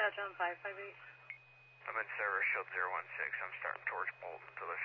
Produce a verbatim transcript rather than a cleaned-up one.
Dispatch on five five eight. I'm in Sarah Shield zero one six. I'm starting towards Bolton to the